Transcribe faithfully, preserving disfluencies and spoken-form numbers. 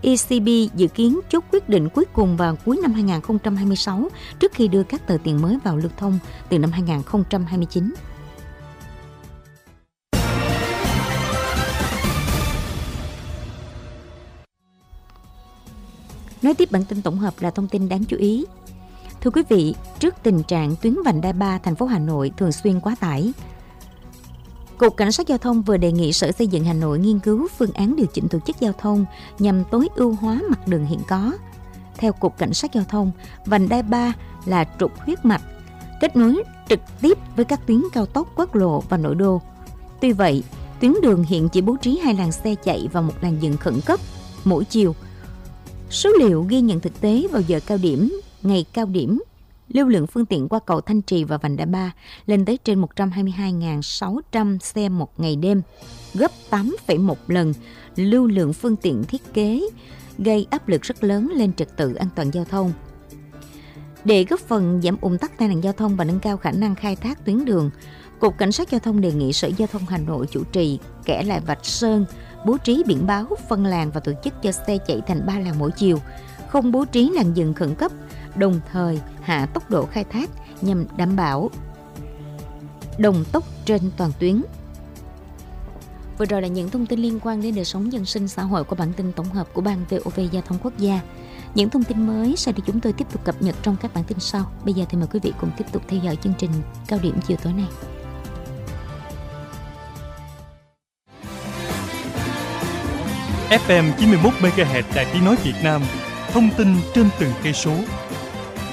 e xê bê dự kiến chốt quyết định cuối cùng vào cuối năm hai không hai sáu trước khi đưa các tờ tiền mới vào lưu thông từ năm hai không hai chín. Nói tiếp bản tin tổng hợp là thông tin đáng chú ý. Thưa quý vị, trước tình trạng tuyến vành đai ba thành phố Hà Nội thường xuyên quá tải, Cục Cảnh sát Giao thông vừa đề nghị Sở Xây dựng Hà Nội nghiên cứu phương án điều chỉnh tổ chức giao thông nhằm tối ưu hóa mặt đường hiện có. Theo Cục Cảnh sát Giao thông, vành đai ba là trục huyết mạch, kết nối trực tiếp với các tuyến cao tốc, quốc lộ và nội đô. Tuy vậy, tuyến đường hiện chỉ bố trí hai làn xe chạy và một làn dừng khẩn cấp mỗi chiều. Số liệu ghi nhận thực tế vào giờ cao điểm, ngày cao điểm, lưu lượng phương tiện qua cầu Thanh Trì và vành đai ba lên tới trên một trăm hai mươi hai nghìn sáu trăm xe một ngày đêm, gấp tám phẩy một lần lưu lượng phương tiện thiết kế, gây áp lực rất lớn lên trật tự an toàn giao thông. Để góp phần giảm ùn tắc tai nạn giao thông và nâng cao khả năng khai thác tuyến đường, Cục Cảnh sát Giao thông đề nghị Sở Giao thông Hà Nội chủ trì kẻ lại vạch sơn, bố trí biển báo, phân làn và tổ chức cho xe chạy thành ba làn mỗi chiều, không bố trí làn dừng khẩn cấp, đồng thời hạ tốc độ khai thác nhằm đảm bảo đồng tốc trên toàn tuyến. Vừa rồi là những thông tin liên quan đến đời sống dân sinh xã hội của bản tin tổng hợp của Ban vê o vê Giao thông Quốc gia. Những thông tin mới sẽ được chúng tôi tiếp tục cập nhật trong các bản tin sau. Bây giờ thì mời quý vị cùng tiếp tục theo dõi chương trình cao điểm chiều tối nay. ép em chín mươi mốt mê ga héc Đài Tiếng nói Việt Nam, thông tin trên từng cây số.